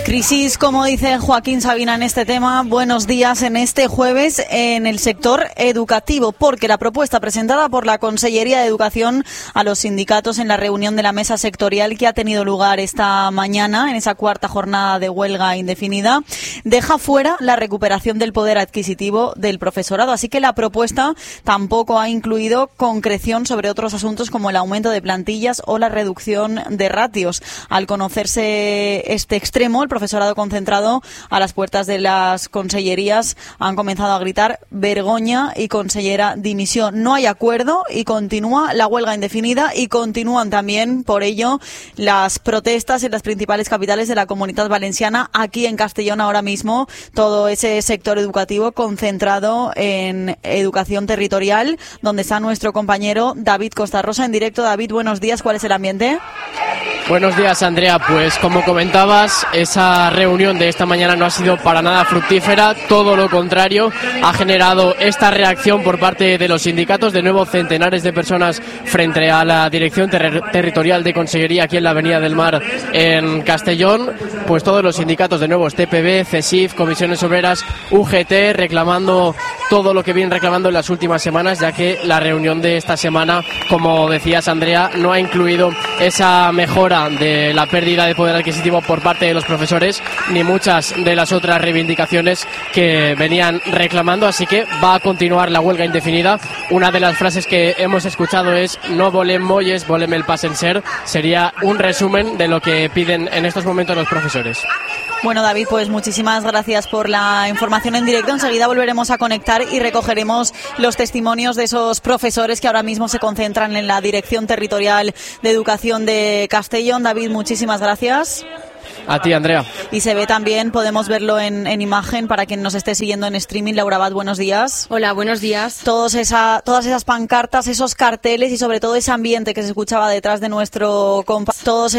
Crisis, como dice Joaquín Sabina en este tema. Buenos días en este jueves en el sector educativo, porque la propuesta presentada por la Consellería de Educación a los sindicatos en la reunión de la mesa sectorial que ha tenido lugar esta mañana, en esa cuarta jornada de huelga indefinida, deja fuera la recuperación del poder adquisitivo del profesorado. Así que la propuesta tampoco ha incluido concreción sobre otros asuntos como el aumento de plantillas o la reducción de ratios. Al conocerse este extremo, el profesorado concentrado a las puertas de las consellerías han comenzado a gritar vergoña y consellera dimisión. No hay acuerdo y continúa la huelga indefinida y continúan también, por ello, las protestas en las principales capitales de la Comunidad Valenciana. Aquí en Castellón ahora mismo todo ese sector educativo concentrado en educación territorial, donde está nuestro compañero David Costarrosa en directo. David, buenos días. ¿Cuál es el ambiente? Buenos días, Andrea. Pues como comentabas, esa reunión de esta mañana no ha sido para nada fructífera, todo lo contrario, ha generado esta reacción por parte de los sindicatos, de nuevo centenares de personas frente a la Dirección Territorial de Consellería aquí en la Avenida del Mar en Castellón, pues todos los sindicatos de nuevo, TPB, CESIF, Comisiones Obreras, UGT, reclamando todo lo que vienen reclamando en las últimas semanas, ya que la reunión de esta semana, como decías, Andrea, no ha incluido esa mejora de la pérdida de poder adquisitivo por parte de los profesores, ni muchas de las otras reivindicaciones que venían reclamando, así que va a continuar la huelga indefinida. Una de las frases que hemos escuchado es "no volem molles, volem el passen ser", sería un resumen de lo que piden en estos momentos los profesores. Bueno, David, pues muchísimas gracias por la información en directo. Enseguida volveremos a conectar y recogeremos los testimonios de esos profesores que ahora mismo se concentran en la Dirección Territorial de Educación de Castellón. David, muchísimas gracias. A ti, Andrea. Y se ve también, podemos verlo en imagen para quien nos esté siguiendo en streaming. Laura Abad, buenos días. Hola, buenos días. Todas esas pancartas, esos carteles y sobre todo ese ambiente que se escuchaba detrás de nuestro